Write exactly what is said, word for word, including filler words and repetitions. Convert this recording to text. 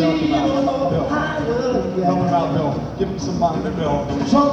Bill. Help him out, Bill. Give him some money to Bill.